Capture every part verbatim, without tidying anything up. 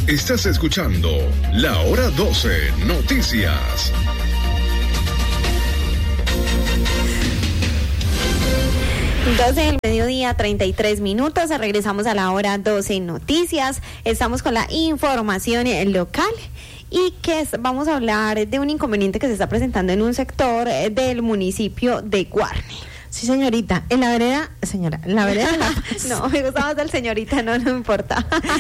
Estás escuchando La Hora doce Noticias. doce del mediodía, treinta y tres minutos. Regresamos a La Hora doce Noticias. Estamos con la información local. Y que es, vamos a hablar de un inconveniente que se está presentando en un sector del municipio de Guarne. Sí, señorita, en la vereda, señora, en la vereda de la no, me gusta más del señorita, no, no importa.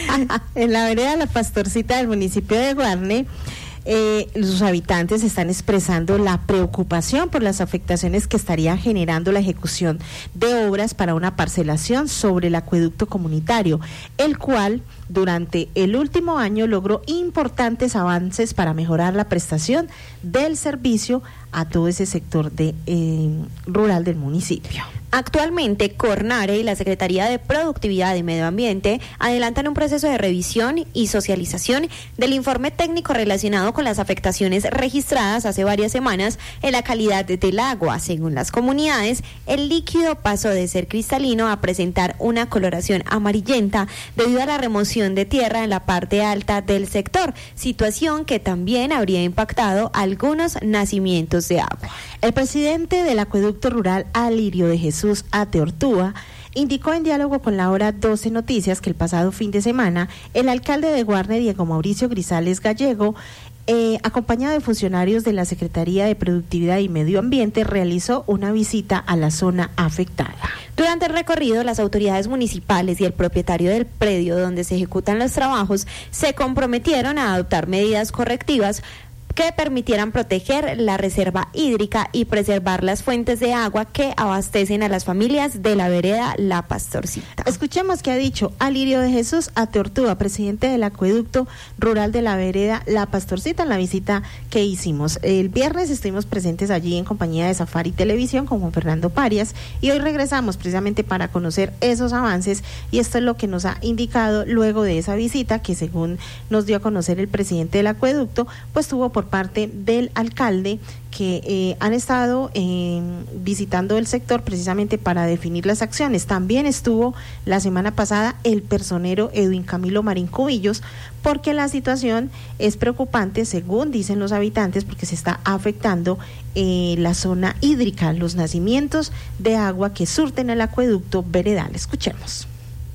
En la vereda de la Pastorcita del municipio de Guarne, Eh, sus habitantes están expresando la preocupación por las afectaciones que estaría generando la ejecución de obras para una parcelación sobre el acueducto comunitario, el cual durante el último año logró importantes avances para mejorar la prestación del servicio a todo ese sector de eh, rural del municipio. Actualmente, Cornare y la Secretaría de Productividad y Medio Ambiente adelantan un proceso de revisión y socialización del informe técnico relacionado con las afectaciones registradas hace varias semanas en la calidad del agua. Según las comunidades, el líquido pasó de ser cristalino a presentar una coloración amarillenta debido a la remoción de tierra en la parte alta del sector, situación que también habría impactado algunos nacimientos de agua. El presidente del acueducto rural Alirio de Jesús Ateortúa indicó en diálogo con La Hora doce Noticias que el pasado fin de semana el alcalde de Guarne, Diego Mauricio Grisales Gallego, eh, acompañado de funcionarios de la Secretaría de Productividad y Medio Ambiente, realizó una visita a la zona afectada. Durante el recorrido, las autoridades municipales y el propietario del predio donde se ejecutan los trabajos se comprometieron a adoptar medidas correctivas que permitieran proteger la reserva hídrica y preservar las fuentes de agua que abastecen a las familias de la vereda La Pastorcita. Escuchemos qué ha dicho Alirio de Jesús Ateortúa, presidente del acueducto rural de la vereda La Pastorcita, en la visita que hicimos. El viernes estuvimos presentes allí en compañía de Safari Televisión con Juan Fernando Parias y hoy regresamos precisamente para conocer esos avances, y esto es lo que nos ha indicado luego de esa visita que, según nos dio a conocer el presidente del acueducto, pues tuvo por parte del alcalde, que eh, han estado eh, visitando el sector precisamente para definir las acciones. También estuvo la semana pasada el personero Edwin Camilo Marín Cubillos, porque la situación es preocupante, según dicen los habitantes, porque se está afectando eh, la zona hídrica, los nacimientos de agua que surten el acueducto veredal. Escuchemos.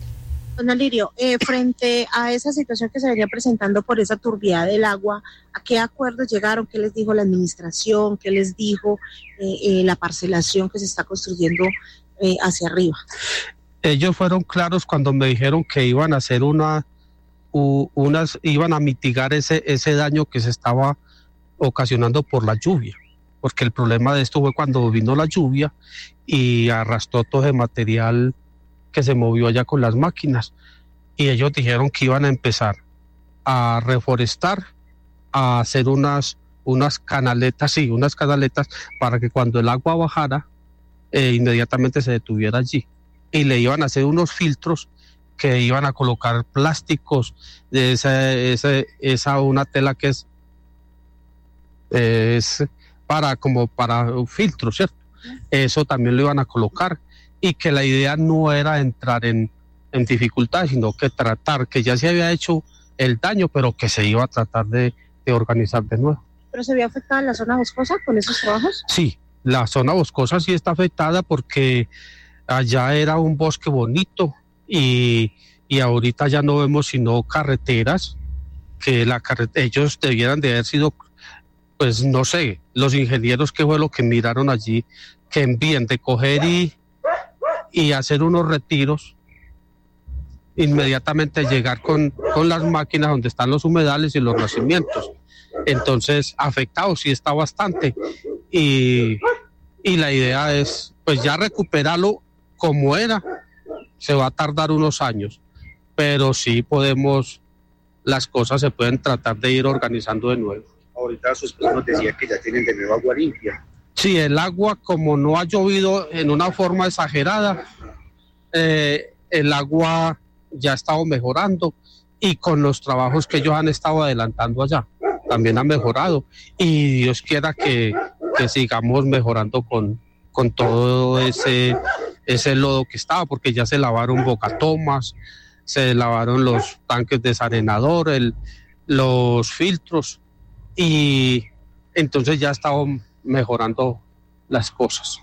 Don Alirio, eh, frente a esa situación que se venía presentando por esa turbidez del agua, ¿a qué acuerdos llegaron? ¿Qué les dijo la administración? ¿Qué les dijo eh, eh, la parcelación que se está construyendo eh, hacia arriba? Ellos fueron claros cuando me dijeron que iban a hacer una, u, unas, iban a mitigar ese, ese daño que se estaba ocasionando por la lluvia, porque el problema de esto fue cuando vino la lluvia y arrastró todo ese material que se movió allá con las máquinas, y ellos dijeron que iban a empezar a reforestar, a hacer unas, unas canaletas, sí, unas canaletas para que cuando el agua bajara, eh, inmediatamente se detuviera allí, y le iban a hacer unos filtros que iban a colocar plásticos de esa, esa, esa una tela que es, es para, como para un filtro, ¿cierto? Eso también lo iban a colocar, y que la idea no era entrar en, en dificultades, sino que tratar, que ya se había hecho el daño, pero que se iba a tratar de, de organizar de nuevo. ¿Pero se había afectado la zona boscosa con esos trabajos? Sí, la zona boscosa sí está afectada porque allá era un bosque bonito y, y ahorita ya no vemos sino carreteras, que la carret- ellos debieran de haber sido, pues no sé, los ingenieros qué fue lo que miraron allí, que en bien de coger y y hacer unos retiros, inmediatamente llegar con, con las máquinas donde están los humedales y los nacimientos. Entonces, afectado sí está bastante, y, y la idea es, pues ya recuperarlo como era. Se va a tardar unos años, pero sí podemos, las cosas se pueden tratar de ir organizando de nuevo. Ahorita su esposa nos decía que ya tienen de nuevo agua limpia. Sí, el agua, como no ha llovido en una forma exagerada, eh, el agua ya ha estado mejorando, y con los trabajos que ellos han estado adelantando allá, también ha mejorado, y Dios quiera que, que sigamos mejorando con, con todo ese, ese lodo que estaba, porque ya se lavaron bocatomas, se lavaron los tanques desarenador, el, los filtros, y entonces ya estaban mejorando las cosas.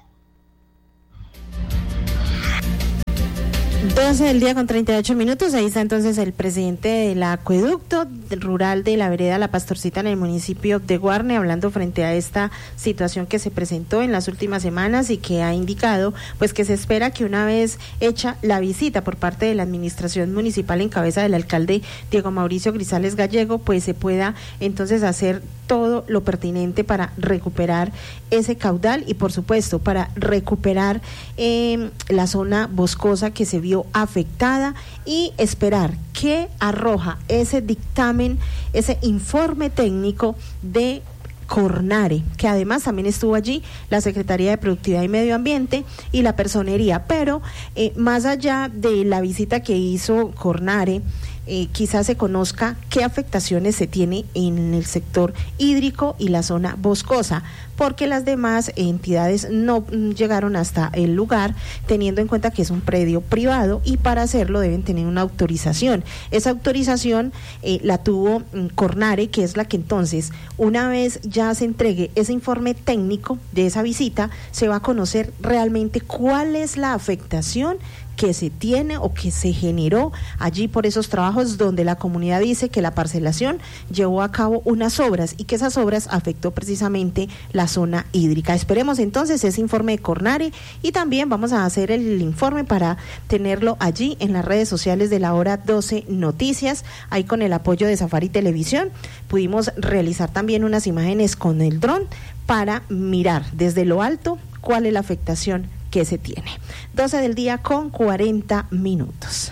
doce del día con treinta y ocho minutos, ahí está entonces el presidente del acueducto rural de la vereda La Pastorcita en el municipio de Guarne, hablando frente a esta situación que se presentó en las últimas semanas y que ha indicado pues que se espera que una vez hecha la visita por parte de la administración municipal en cabeza del alcalde Diego Mauricio Grisales Gallego, pues se pueda entonces hacer todo lo pertinente para recuperar ese caudal y por supuesto para recuperar eh, la zona boscosa que se vio afectada y esperar que arroja ese dictamen, ese informe técnico de Cornare, que además también estuvo allí la Secretaría de Productividad y Medio Ambiente y la Personería, pero eh, más allá de la visita que hizo Cornare, Eh, quizás se conozca qué afectaciones se tiene en el sector hídrico y la zona boscosa, porque las demás entidades no mm, llegaron hasta el lugar, teniendo en cuenta que es un predio privado y para hacerlo deben tener una autorización. Esa autorización eh, la tuvo mm, Cornare, que es la que entonces, una vez ya se entregue ese informe técnico de esa visita, se va a conocer realmente cuál es la afectación que se tiene o que se generó allí por esos trabajos donde la comunidad dice que la parcelación llevó a cabo unas obras y que esas obras afectó precisamente la zona hídrica. Esperemos entonces ese informe de Cornare y también vamos a hacer el informe para tenerlo allí en las redes sociales de la hora doce Noticias, ahí con el apoyo de Safari Televisión. Pudimos realizar también unas imágenes con el dron para mirar desde lo alto cuál es la afectación que se tiene. doce del día con cuarenta minutos.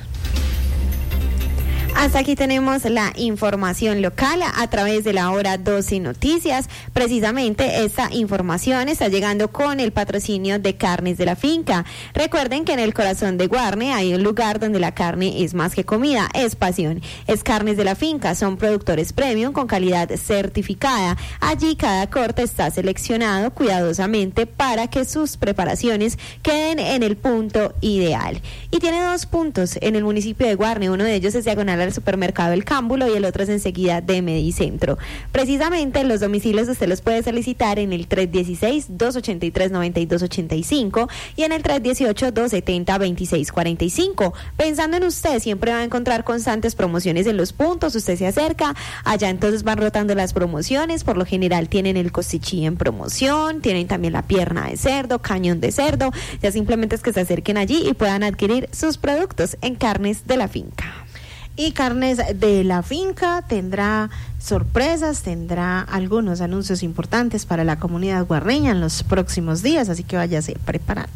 Hasta aquí tenemos la información local a través de la hora doce Noticias. Precisamente esta información está llegando con el patrocinio de Carnes de la Finca. Recuerden que en el corazón de Guarne hay un lugar donde la carne es más que comida, es pasión. Es Carnes de la Finca, son productores premium con calidad certificada. Allí cada corte está seleccionado cuidadosamente para que sus preparaciones queden en el punto ideal. Y tiene dos puntos en el municipio de Guarne, uno de ellos es diagonal al supermercado El Cámbulo y el otro es enseguida de Medicentro. Precisamente los domicilios usted los puede solicitar en el tres uno seis, dos ocho tres, nueve dos ocho cinco y en el tres uno ocho, dos siete cero, dos seis cuatro cinco. Pensando en usted, siempre va a encontrar constantes promociones en los puntos, usted se acerca, allá entonces van rotando las promociones, por lo general tienen el costichí en promoción, tienen también la pierna de cerdo, cañón de cerdo, ya simplemente es que se acerquen allí y puedan adquirir sus productos en Carnes de la Finca. Y Carnes de la Finca tendrá sorpresas, tendrá algunos anuncios importantes para la comunidad guarneña en los próximos días, así que váyase preparando.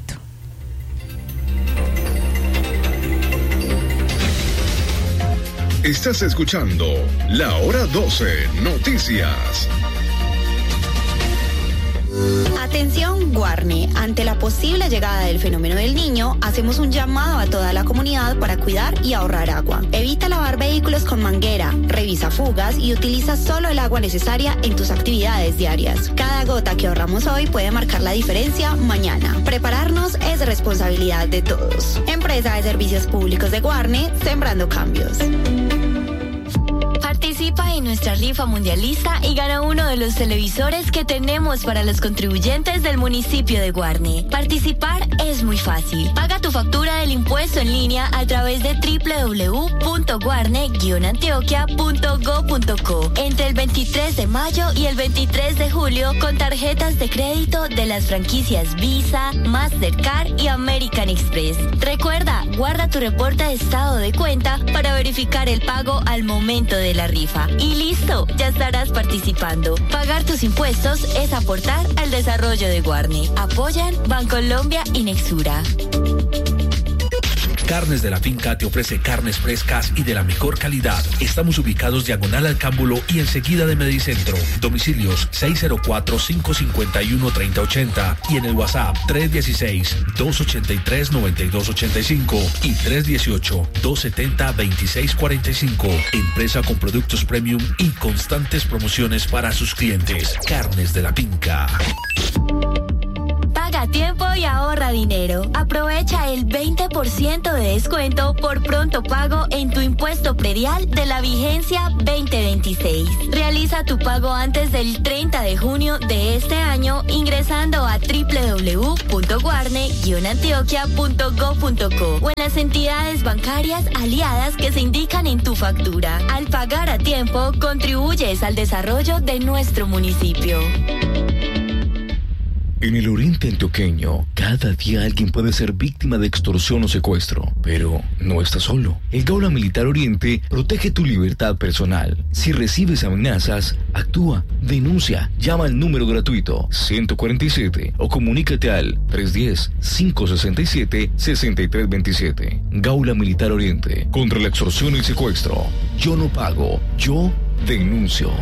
Estás escuchando La Hora doce Noticias. Atención Guarne, ante la posible llegada del fenómeno del Niño, hacemos un llamado a toda la comunidad para cuidar y ahorrar agua. Evita lavar vehículos con manguera, revisa fugas y utiliza solo el agua necesaria en tus actividades diarias. Cada gota que ahorramos hoy puede marcar la diferencia mañana. Prepararnos es responsabilidad de todos. Empresa de Servicios Públicos de Guarne, sembrando cambios. Participa en nuestra rifa mundialista y gana uno de los televisores que tenemos para los contribuyentes del municipio de Guarne. Participar es muy fácil. Paga tu factura del impuesto en línea a través de doble u doble u doble u punto guarne guion antioquia punto go punto co entre el veintitrés de mayo y el veintitrés de julio con tarjetas de crédito de las franquicias Visa, Mastercard y American Express. Recuerda, guarda tu reporte de estado de cuenta para verificar el pago al momento de la rifa. Y listo, ya estarás participando. Pagar tus impuestos es aportar al desarrollo de Guarne. Apoyan Bancolombia y Nexura. Carnes de la Finca te ofrece carnes frescas y de la mejor calidad. Estamos ubicados diagonal al Cámbulo y enseguida de Medicentro. Domicilios seis cero cuatro, cinco cinco uno, tres cero ocho cero y en el WhatsApp tres uno seis, dos ocho tres, nueve dos ocho cinco y tres uno ocho, dos siete cero, dos seis cuatro cinco. Empresa con productos premium y constantes promociones para sus clientes. Carnes de la Finca. Paga a ti tiempo y ahorra dinero. Aprovecha el veinte por ciento de descuento por pronto pago en tu impuesto predial de la vigencia veinte veintiséis. Realiza tu pago antes del treinta de junio de este año ingresando a doble u doble u doble u punto guarne guion antioquia punto gob punto co o en las entidades bancarias aliadas que se indican en tu factura. Al pagar a tiempo, contribuyes al desarrollo de nuestro municipio. En el oriente antioqueño, cada día alguien puede ser víctima de extorsión o secuestro, pero no estás solo. El Gaula Militar Oriente protege tu libertad personal. Si recibes amenazas, actúa, denuncia, llama al número gratuito ciento cuarenta y siete o comunícate al tres uno cero, cinco seis siete, seis tres dos siete. Gaula Militar Oriente, contra la extorsión y el secuestro. Yo no pago, yo denuncio.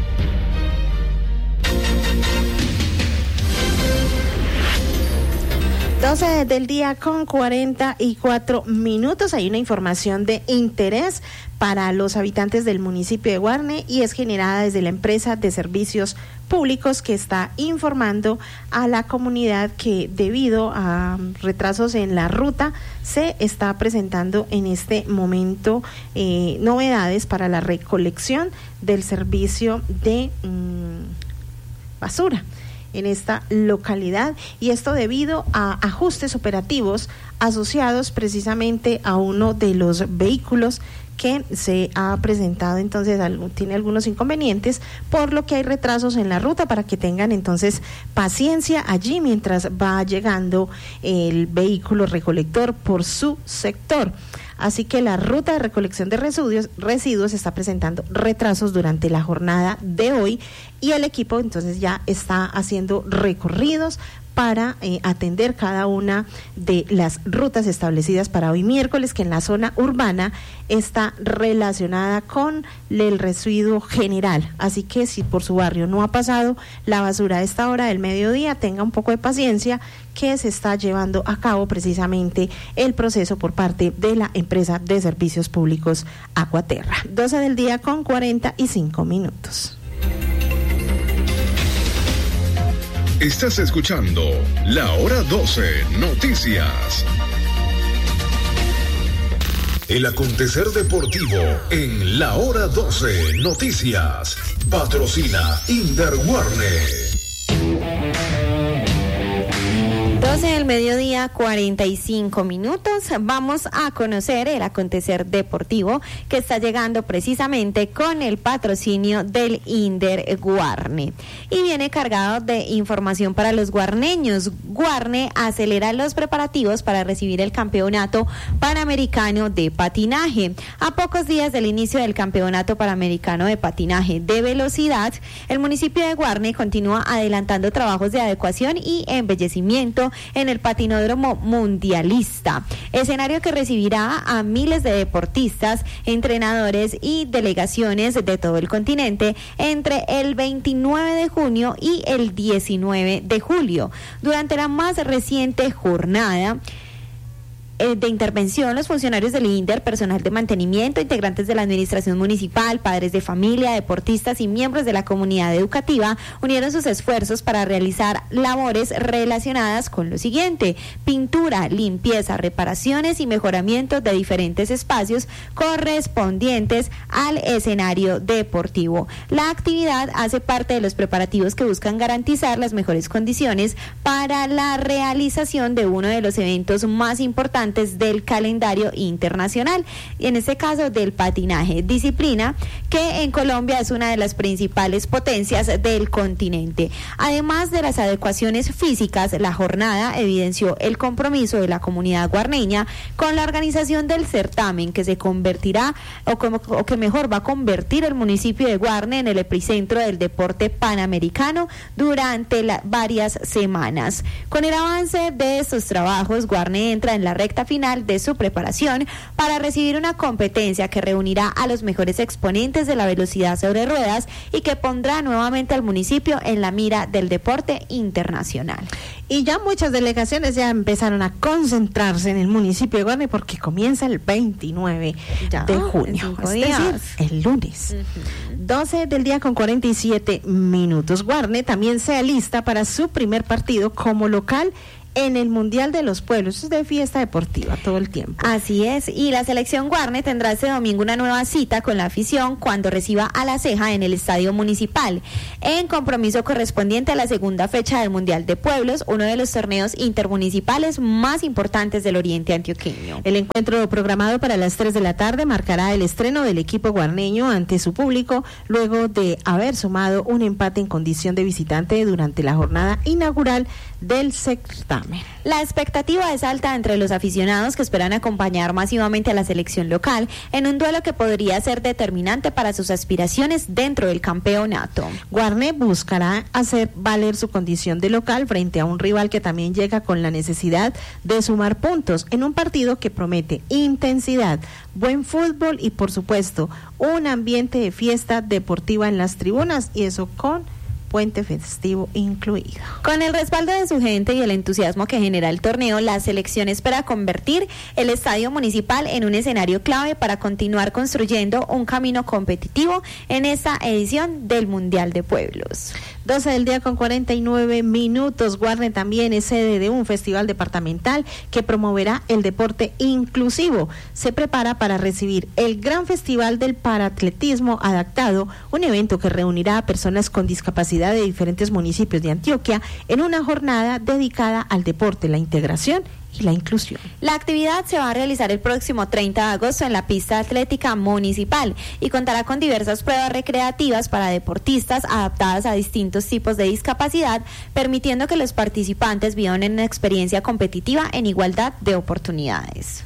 doce del día con cuarenta y cuatro minutos. Hay una información de interés para los habitantes del municipio de Guarne y es generada desde la empresa de servicios públicos que está informando a la comunidad que debido a retrasos en la ruta se está presentando en este momento eh, novedades para la recolección del servicio de mmm, basura en esta localidad, y esto debido a ajustes operativos asociados precisamente a uno de los vehículos que se ha presentado, entonces tiene algunos inconvenientes, por lo que hay retrasos en la ruta, para que tengan entonces paciencia allí mientras va llegando el vehículo recolector por su sector. Así que la ruta de recolección de residuos, residuos está presentando retrasos durante la jornada de hoy, y el equipo entonces ya está haciendo recorridos para eh, atender cada una de las rutas establecidas para hoy miércoles, que en la zona urbana está relacionada con el residuo general. Así que si por su barrio no ha pasado la basura a esta hora del mediodía, tenga un poco de paciencia, que se está llevando a cabo precisamente el proceso por parte de la empresa de servicios públicos Acuaterra. doce del día con cuarenta y cinco minutos. Estás escuchando La Hora doce Noticias. El acontecer deportivo en La Hora doce Noticias. Patrocina Inder Guarne. doce del mediodía, cuarenta y cinco minutos. Vamos a conocer el acontecer deportivo que está llegando precisamente con el patrocinio del Inder Guarne. Y viene cargado de información para los guarneños. Guarne acelera los preparativos para recibir el campeonato panamericano de patinaje. A pocos días del inicio del campeonato panamericano de patinaje de velocidad, el municipio de Guarne continúa adelantando trabajos de adecuación y embellecimiento en el patinódromo mundialista, escenario que recibirá a miles de deportistas, entrenadores y delegaciones de todo el continente entre el veintinueve de junio y el diecinueve de julio. Durante la más reciente jornada de intervención, los funcionarios del Inder, personal de mantenimiento, integrantes de la administración municipal, padres de familia, deportistas y miembros de la comunidad educativa unieron sus esfuerzos para realizar labores relacionadas con lo siguiente: pintura, limpieza, reparaciones y mejoramientos de diferentes espacios correspondientes al escenario deportivo. La actividad hace parte de los preparativos que buscan garantizar las mejores condiciones para la realización de uno de los eventos más importantes del calendario internacional, y en este caso del patinaje, disciplina que en Colombia es una de las principales potencias del continente. Además de las adecuaciones físicas, la jornada evidenció el compromiso de la comunidad guarneña con la organización del certamen, que se convertirá o, como, o que mejor va a convertir el municipio de Guarne en el epicentro del deporte panamericano durante la, varias semanas. Con el avance de estos trabajos, Guarne entra en la recta final de su preparación para recibir una competencia que reunirá a los mejores exponentes de la velocidad sobre ruedas y que pondrá nuevamente al municipio en la mira del deporte internacional. Y ya muchas delegaciones ya empezaron a concentrarse en el municipio de Guarne porque comienza el veintinueve ya, de junio, es días. decir, el lunes. Uh-huh. doce del día con cuarenta y siete minutos. Guarne también se alista para su primer partido como local en el Mundial de los Pueblos. Eso es de fiesta deportiva todo el tiempo. Así es, y la selección Guarne tendrá este domingo una nueva cita con la afición cuando reciba a La Ceja en el Estadio Municipal, en compromiso correspondiente a la segunda fecha del Mundial de Pueblos, uno de los torneos intermunicipales más importantes del oriente antioqueño. El encuentro programado para las tres de la tarde marcará el estreno del equipo guarneño ante su público, luego de haber sumado un empate en condición de visitante durante la jornada inaugural del certamen. La expectativa es alta entre los aficionados que esperan acompañar masivamente a la selección local en un duelo que podría ser determinante para sus aspiraciones dentro del campeonato. Guarne buscará hacer valer su condición de local frente a un rival que también llega con la necesidad de sumar puntos en un partido que promete intensidad, buen fútbol y, por supuesto, un ambiente de fiesta deportiva en las tribunas, y eso con puente festivo incluido. Con el respaldo de su gente y el entusiasmo que genera el torneo, la selección espera convertir el estadio municipal en un escenario clave para continuar construyendo un camino competitivo en esta edición del Mundial de Pueblos. doce del día con cuarenta y nueve minutos. Guarne también es sede de un festival departamental que promoverá el deporte inclusivo. Se prepara para recibir el Gran Festival del Paratletismo Adaptado, un evento que reunirá a personas con discapacidad de diferentes municipios de Antioquia en una jornada dedicada al deporte, la integración y la inclusión. La actividad se va a realizar el próximo treinta de agosto en la pista atlética municipal y contará con diversas pruebas recreativas para deportistas adaptadas a distintos tipos de discapacidad, permitiendo que los participantes vivan una experiencia competitiva en igualdad de oportunidades.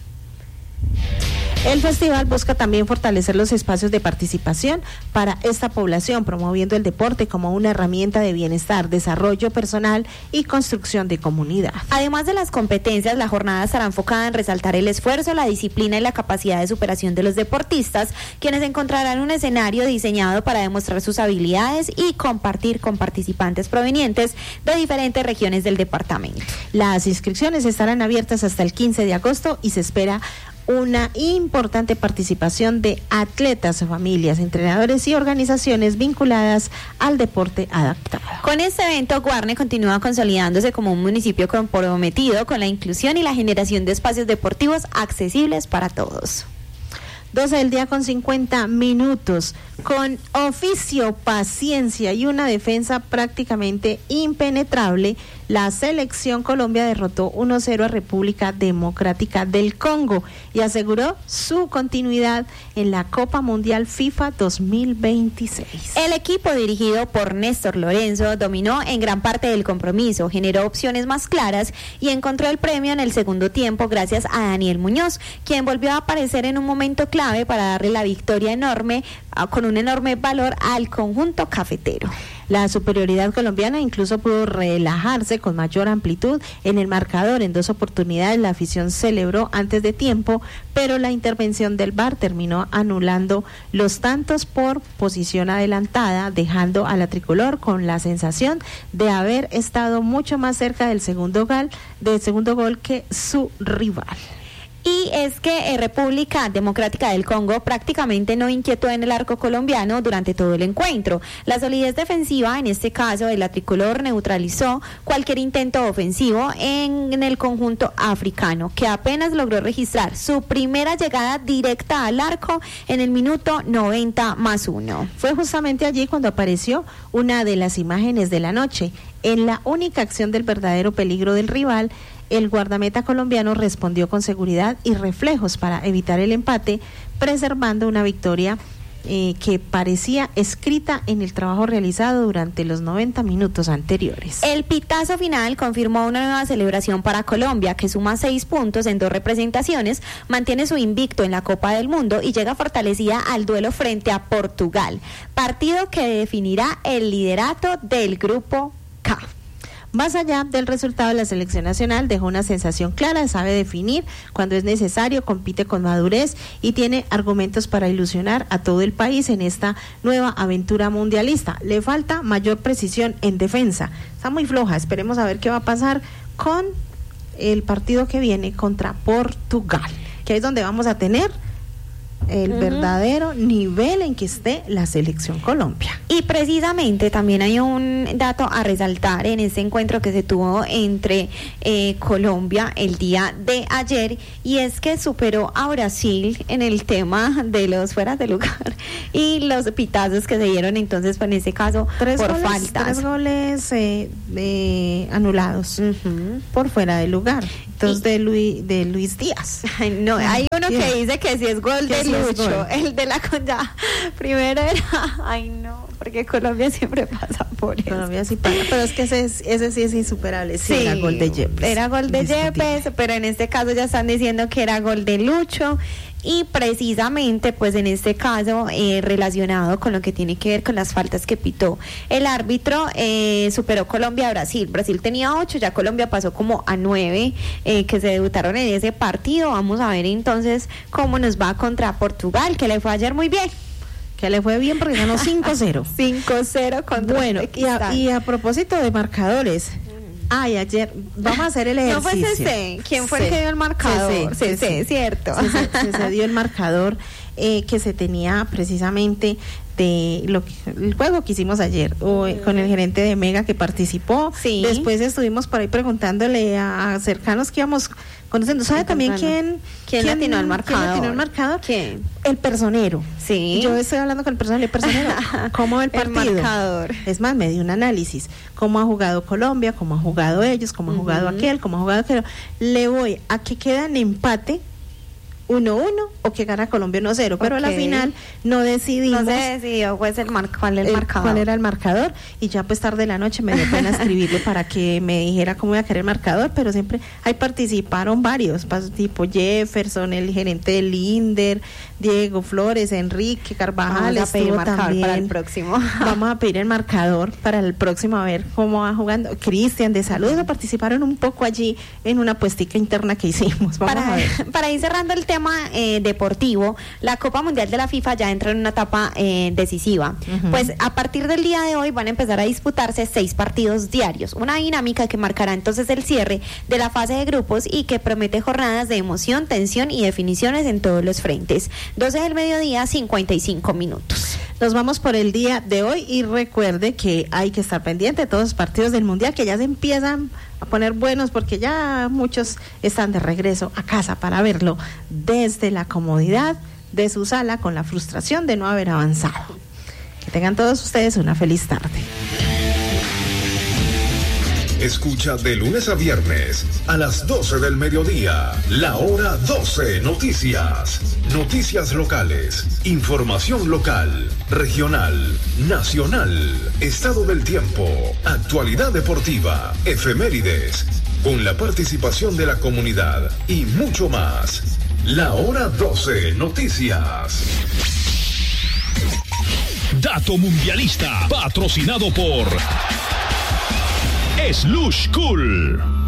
El festival busca también fortalecer los espacios de participación para esta población, promoviendo el deporte como una herramienta de bienestar, desarrollo personal y construcción de comunidad. Además de las competencias, la jornada estará enfocada en resaltar el esfuerzo, la disciplina y la capacidad de superación de los deportistas, quienes encontrarán un escenario diseñado para demostrar sus habilidades y compartir con participantes provenientes de diferentes regiones del departamento. Las inscripciones estarán abiertas hasta el quince de agosto y se espera una importante participación de atletas, familias, entrenadores y organizaciones vinculadas al deporte adaptado. Con este evento, Guarne continúa consolidándose como un municipio comprometido con la inclusión y la generación de espacios deportivos accesibles para todos. doce del día con cincuenta minutos. Con oficio, paciencia y una defensa prácticamente impenetrable, la selección Colombia derrotó uno cero a República Democrática del Congo y aseguró su continuidad en la Copa Mundial FIFA dos mil veintiséis. El equipo dirigido por Néstor Lorenzo dominó en gran parte del compromiso, generó opciones más claras y encontró el premio en el segundo tiempo gracias a Daniel Muñoz, quien volvió a aparecer en un momento clave para darle la victoria enorme, con un enorme valor al conjunto cafetero. La superioridad colombiana incluso pudo relajarse con mayor amplitud en el marcador. En dos oportunidades la afición celebró antes de tiempo, pero la intervención del V A R terminó anulando los tantos por posición adelantada, dejando a la tricolor con la sensación de haber estado mucho más cerca del segundo gol, del segundo gol que su rival. Y es que eh, República Democrática del Congo prácticamente no inquietó en el arco colombiano durante todo el encuentro. La solidez defensiva, en este caso de la tricolor, neutralizó cualquier intento ofensivo en, en el conjunto africano, que apenas logró registrar su primera llegada directa al arco en el minuto noventa más uno. Fue justamente allí cuando apareció una de las imágenes de la noche. En la única acción del verdadero peligro del rival, el guardameta colombiano respondió con seguridad y reflejos para evitar el empate, preservando una victoria eh, que parecía escrita en el trabajo realizado durante los noventa minutos anteriores. El pitazo final confirmó una nueva celebración para Colombia, que suma seis puntos en dos representaciones, mantiene su invicto en la Copa del Mundo y llega fortalecida al duelo frente a Portugal, partido que definirá el liderato del Grupo K. Más allá del resultado, la selección nacional dejó una sensación clara, sabe definir cuando es necesario, compite con madurez y tiene argumentos para ilusionar a todo el país en esta nueva aventura mundialista. Le falta mayor precisión en defensa, está muy floja, esperemos a ver qué va a pasar con el partido que viene contra Portugal, que es donde vamos a tener el Ujú. verdadero nivel en que esté la selección Colombia. Y precisamente también hay un dato a resaltar en este encuentro que se tuvo entre eh, Colombia el día de ayer, y es que superó a Brasil en el tema de los fueras de lugar y los pitazos que se dieron entonces, pues, en este caso, Tres por goles, faltas. tres goles eh, de- anulados Ujú. por fuera de lugar. Dos Y- de Luis, de Luis Díaz. Ay, no, hay uno ¿Qué? que dice que si es gol Que de sí es Lucho, gol. el de la conda. Primero era, ay no, porque Colombia siempre pasa por eso. Colombia sí paga, pero es que ese, es- ese sí es insuperable. Sí, era gol de Yepes. Era gol de Indiscutible. Yepes, pero en este caso ya están diciendo que era gol de Lucho. Y precisamente, pues en este caso, eh, relacionado con lo que tiene que ver con las faltas que pitó el árbitro, eh, superó Colombia a Brasil. Brasil tenía ocho, ya Colombia pasó como a nueve, eh, que se debutaron en ese partido. Vamos a ver entonces cómo nos va contra Portugal, que le fue ayer muy bien. Que le fue bien porque ganó cinco cero. cinco cero contra Bueno, y a, Uzbekistán. y a propósito de marcadores, ay, ayer vamos a hacer el No ejercicio. fue Cece, ¿quién fue el Sí. que dio el marcador? Cece, Cece, Cece. cierto. Se, se- se- se dio el marcador eh, que se tenía precisamente de lo que, el juego que hicimos ayer o, eh, con el gerente de Mega que participó. Sí. Después estuvimos por ahí preguntándole a, a cercanos que íbamos conociendo. ¿Sabe también quién? ¿Quién latinó al marcador? ¿Quién latinó al marcador? ¿Quién? El personero. Sí. Yo estoy hablando con el personero. El personero, ¿cómo ve el El partido? marcador. Es más, me dio un análisis. Cómo ha jugado Colombia, cómo ha jugado ellos, cómo ha jugado Ujú. aquel, cómo ha jugado aquel. Le voy a que quedan empate uno uno o que gana Colombia uno cero. Pero a la Ok. final no decidimos No se decidió pues el mar cuál el, el- marcador. cuál era el marcador, y ya pues tarde de la noche me dio pena escribirle para que me dijera cómo iba a querer el marcador, pero siempre ahí participaron varios, pas- tipo Jefferson, el gerente del Linder, Diego Flores, Enrique Carvajal. Vamos a pedir estuvo marcador también. para el próximo. Vamos a pedir el marcador para el próximo, a ver cómo va jugando. Cristian de Salud participaron un poco allí en una puestica interna que hicimos. Vamos Para, a ver. para ir cerrando el tema eh, deportivo, la Copa Mundial de la FIFA ya entra en una etapa eh, decisiva. Ujú. Pues a partir del día de hoy van a empezar a disputarse seis partidos diarios, una dinámica que marcará entonces el cierre de la fase de grupos y que promete jornadas de emoción, tensión y definiciones en todos los frentes. doce del mediodía, cincuenta y cinco minutos. Nos vamos por el día de hoy y recuerde que hay que estar pendiente de todos los partidos del Mundial que ya se empiezan a poner buenos porque ya muchos están de regreso a casa para verlo desde la comodidad de su sala con la frustración de no haber avanzado. Que tengan todos ustedes una feliz tarde. Escucha de lunes a viernes a las doce del mediodía, la hora doce Noticias. Noticias locales, información local, regional, nacional, estado del tiempo, actualidad deportiva, efemérides, con la participación de la comunidad y mucho más. La hora doce Noticias. Dato mundialista, patrocinado por Slush Cool.